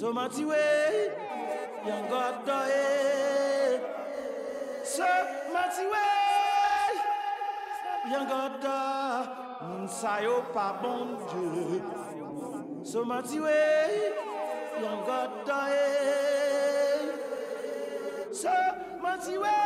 So mati we, young God die. So mati we, young God die. Sayo pa bon Dieu. So mati we, young God die. So mati we.